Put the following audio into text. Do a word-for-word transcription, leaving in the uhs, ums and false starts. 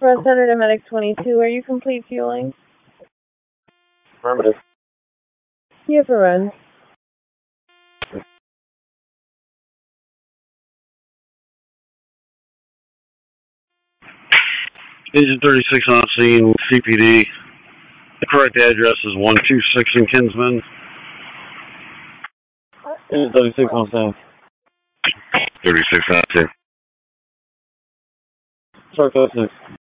Express headed to Medic twenty-two. Are you complete fueling? Affirmative. You have a run. Engine thirty-six on scene, C P D. The correct address is one two six in Kinsman. Engine thirty-six on scene. thirty-six on scene. Shark thirty-six.